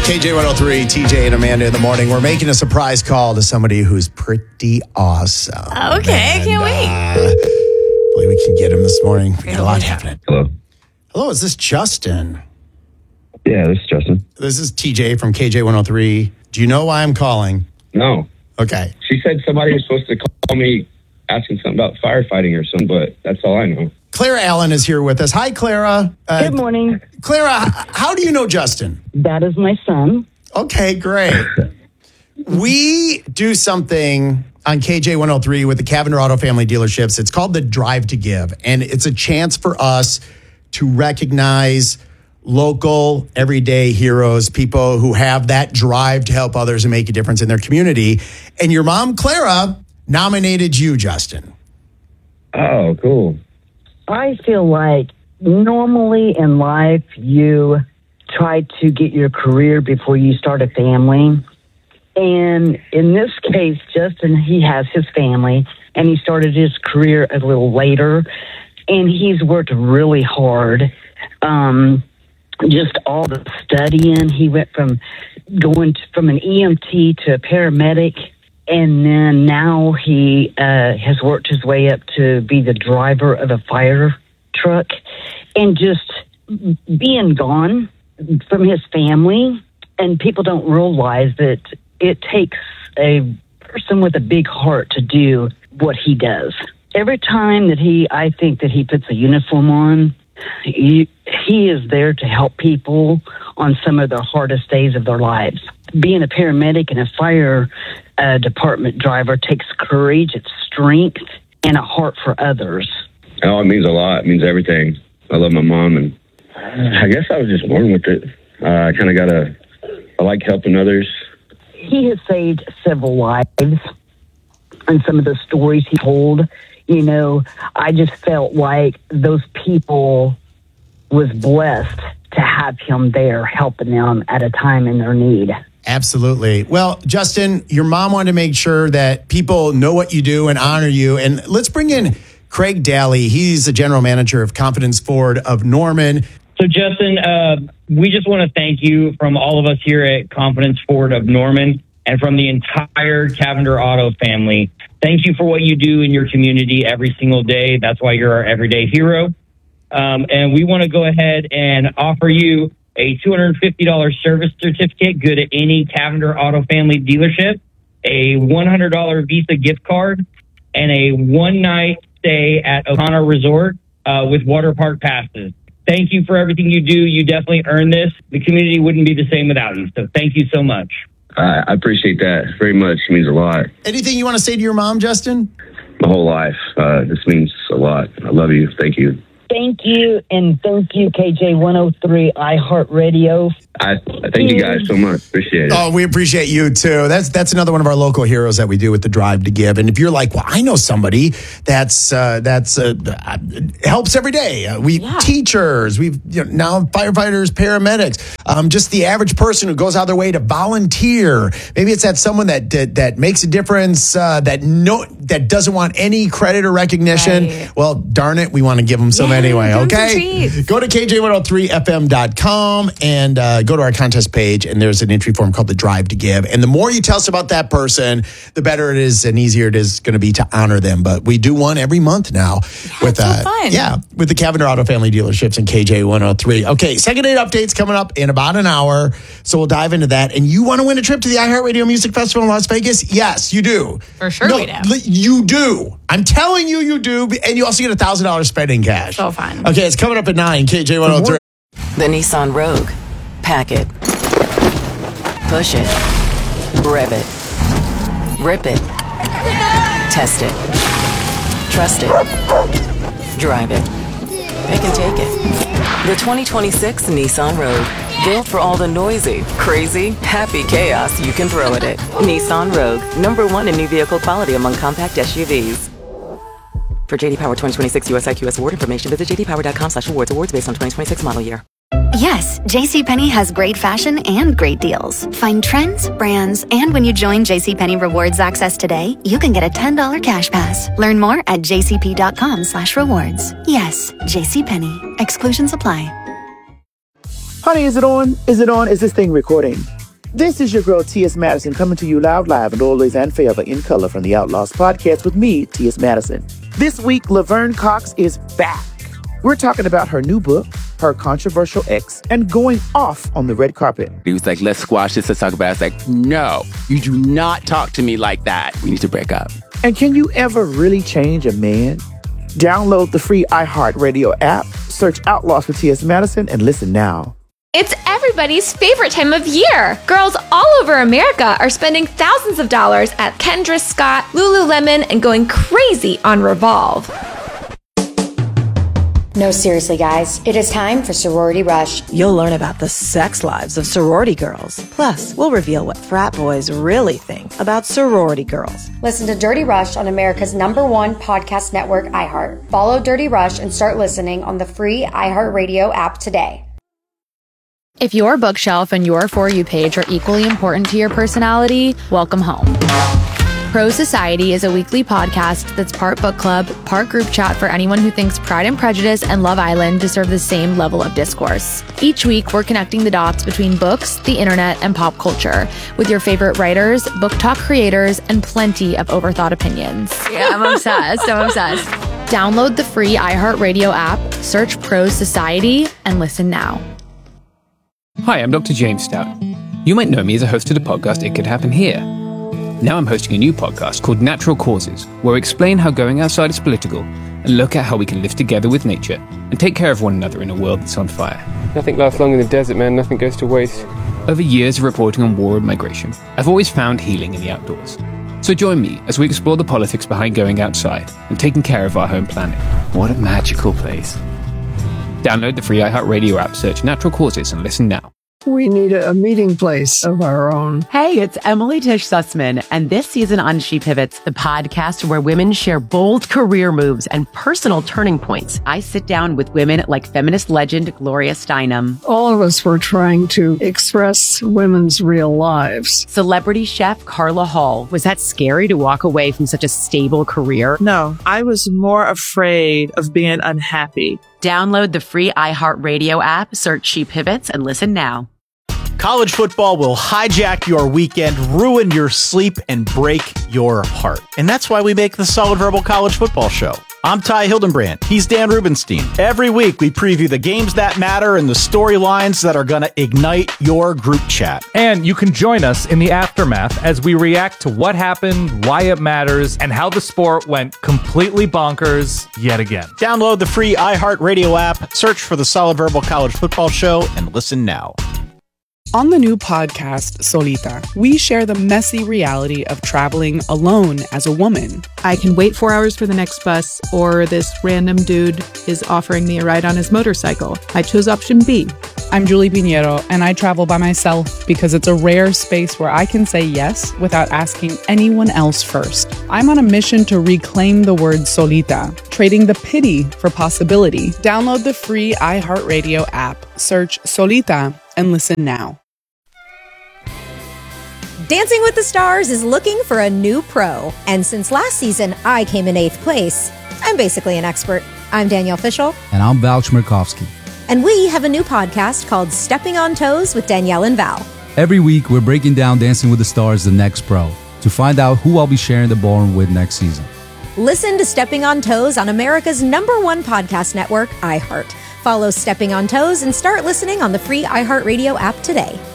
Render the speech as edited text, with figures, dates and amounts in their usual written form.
KJ103, TJ and Amanda in the morning. We're making a surprise call to somebody who's pretty awesome. Okay, I can't wait. I believe we can get him this morning. We got a lot happening. Hello. Hello, is this Justin? Yeah, this is Justin. This is TJ from KJ103. Do you know why I'm calling? No. Okay. She said somebody was supposed to call me asking something about firefighting or something, but that's all I know. Clara Allen is here with us. Hi, Clara. Good morning. Clara, how do you know Justin? That is my son. Okay, great. We do something on KJ103 with the Cavender Auto Family Dealerships. It's called the Drive to Give, and it's a chance for us to recognize local, everyday heroes, people who have that drive to help others and make a difference in their community. And your mom, Clara, nominated you, Justin. Oh, cool. I feel like normally in life you try to get your career before you start a family. And in this case, Justin, he has his family and he started his career a little later. And he's worked really hard. Just all the studying. He went from going from an EMT to a paramedic. And then now he has worked his way up to be the driver of a fire truck. And just being gone from his family. And people don't realize that it takes a person with a big heart to do what he does. Every time that I think that he puts a uniform on, he is there to help people on some of their hardest days of their lives. Being a paramedic and a fire department driver takes courage, it's strength, and a heart for others. Oh, it means a lot. It means everything. I love my mom, and I guess I was just born with it. I like helping others. He has saved several lives, and some of the stories he told, I just felt like those people was blessed to have him there helping them at a time in their need. Absolutely. Well, Justin, your mom wanted to make sure that people know what you do and honor you. And let's bring in Craig Daly. He's the general manager of Confidence Ford of Norman. So, Justin, we just want to thank you from all of us here at Confidence Ford of Norman and from the entire Cavender Auto family. Thank you for what you do in your community every single day. That's why you're our everyday hero. And we want to go ahead and offer you a $250 service certificate good at any Cavender Auto family dealership, a $100 Visa gift card, and a one-night stay at O'Connor Resort with water park passes. Thank you for everything you do. You definitely earned this. The community wouldn't be the same without you. So thank you so much. I appreciate that very much. It means a lot. Anything you want to say to your mom, Justin? My whole life. This means a lot. I love you. Thank you. Thank you, and thank you, KJ103 iHeartRadio. I thank you guys so much. Appreciate it. Oh, we appreciate you too. That's another one of our local heroes that we do with the Drive to Give. And if you're like, well, I know somebody that's helps every day. Teachers, we've now firefighters, paramedics, just the average person who goes out of their way to volunteer. Maybe it's that someone that makes a difference, that doesn't want any credit or recognition. Right. Well, darn it, we want to give them some anyway. Okay, go to KJ103FM.com and go to our contest page, and there's an entry form called the Drive to Give. And the more you tell us about that person, the better it is and easier it is going to be to honor them. But we do one every month now with with the Cavender Auto Family Dealerships and KJ103. Okay, second date updates coming up in about an hour, so we'll dive into that. And you want to win a trip to the iHeartRadio Music Festival in Las Vegas? Yes, you do. For sure we do. You do. I'm telling you, you do. And you also get $1,000 spending cash. So fun. Okay, it's coming up at 9, KJ103. The Nissan Rogue. Pack it. Push it. Rev it. Rip it. Test it. Trust it. Drive it. Pick and take it. The 2026 Nissan Rogue. Built for all the noisy, crazy, happy chaos you can throw at it. Nissan Rogue. #1 in new vehicle quality among compact SUVs. For JD Power 2026 US IQS award information, visit jdpower.com/awards. Awards based on 2026 model year. Yes, JCPenney has great fashion and great deals. Find trends, brands, and when you join JCPenney Rewards Access today, you can get a $10 cash pass. Learn more at jcp.com/rewards. Yes, JCPenney. Exclusions apply. Honey, is it on? Is it on? Is this thing recording? This is your girl, T.S. Madison, coming to you loud, live, and always and forever in color from the Outlaws podcast with me, T.S. Madison. This week, Laverne Cox is back. We're talking about her new book, her controversial ex, and going off on the red carpet. He was like, let's squash this, let's talk about it. I was like, no, you do not talk to me like that. We need to break up. And can you ever really change a man? Download the free iHeartRadio app, search Outlaws for T.S. Madison, and listen now. It's everybody's favorite time of year. Girls all over America are spending thousands of dollars at Kendra Scott, Lululemon, and going crazy on Revolve. No, seriously, guys. It is time for Sorority Rush. You'll learn about the sex lives of sorority girls. Plus, we'll reveal what frat boys really think about sorority girls. Listen to Dirty Rush on America's #1 podcast network, iHeart. Follow Dirty Rush and start listening on the free iHeartRadio app today. If your bookshelf and your For You page are equally important to your personality, welcome home. Pro Society is a weekly podcast that's part book club, part group chat for anyone who thinks Pride and Prejudice and Love Island deserve the same level of discourse. Each week, we're connecting the dots between books, the internet, and pop culture with your favorite writers, book talk creators, and plenty of overthought opinions. Yeah, I'm obsessed. Download the free iHeartRadio app, search Pro Society, and listen now. Hi, I'm Dr. James Stout. You might know me as a host of the podcast It Could Happen Here. Now I'm hosting a new podcast called Natural Causes, where I explain how going outside is political and look at how we can live together with nature and take care of one another in a world that's on fire. Nothing lasts long in the desert, man. Nothing goes to waste. Over years of reporting on war and migration, I've always found healing in the outdoors. So join me as we explore the politics behind going outside and taking care of our home planet. What a magical place. Download the free iHeartRadio app, search Natural Causes, and listen now. We need a meeting place of our own. Hey, it's Emily Tish Sussman, and this season on She Pivots, the podcast where women share bold career moves and personal turning points. I sit down with women like feminist legend Gloria Steinem. All of us were trying to express women's real lives. Celebrity chef Carla Hall. Was that scary to walk away from such a stable career? No, I was more afraid of being unhappy. Download the free iHeartRadio app, search She Pivots, and listen now. College football will hijack your weekend, ruin your sleep, and break your heart. And that's why we make the Solid Verbal College Football Show. I'm Ty Hildenbrand. He's Dan Rubenstein. Every week, we preview the games that matter and the storylines that are going to ignite your group chat. And you can join us in the aftermath as we react to what happened, why it matters, and how the sport went completely bonkers yet again. Download the free iHeartRadio app, search for the Solid Verbal College Football Show, and listen now. On the new podcast, Solita, we share the messy reality of traveling alone as a woman. I can wait 4 hours for the next bus, or this random dude is offering me a ride on his motorcycle. I chose option B. I'm Julie Pinheiro, and I travel by myself because it's a rare space where I can say yes without asking anyone else first. I'm on a mission to reclaim the word solita, trading the pity for possibility. Download the free iHeartRadio app, search Solita, and listen now. Dancing with the Stars is looking for a new pro. And since last season, I came in 8th place. I'm basically an expert. I'm Danielle Fishel. And I'm Val Chmerkovsky. And we have a new podcast called Stepping on Toes with Danielle and Val. Every week, we're breaking down Dancing with the Stars, the next pro, to find out who I'll be sharing the ballroom with next season. Listen to Stepping on Toes on America's #1 podcast network, iHeart. Follow Stepping on Toes and start listening on the free iHeartRadio app today.